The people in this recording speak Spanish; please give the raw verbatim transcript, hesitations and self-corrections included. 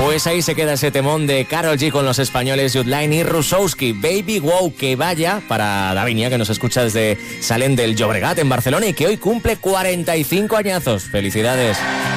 Pues ahí se queda ese temón de Karol G con los españoles Judline y Rusowski. Baby Wow, que vaya para Davinia, que nos escucha desde Salem del Llobregat en Barcelona y que hoy cumple cuarenta y cinco añazos. ¡Felicidades!